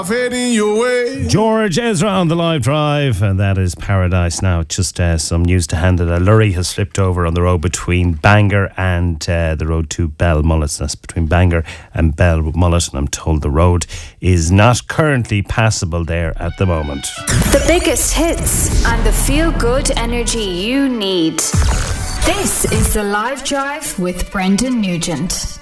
Heading your way. George Ezra on the live drive, and that is Paradise. Now, just some news to hand that a lorry has slipped over on the road between Bangor and the road to Belmullet. That's between Bangor and Belmullet, and I'm told the road is not currently passable there at the moment. The biggest hits and the feel-good energy you need. This is the Live Drive with Brendan Nugent.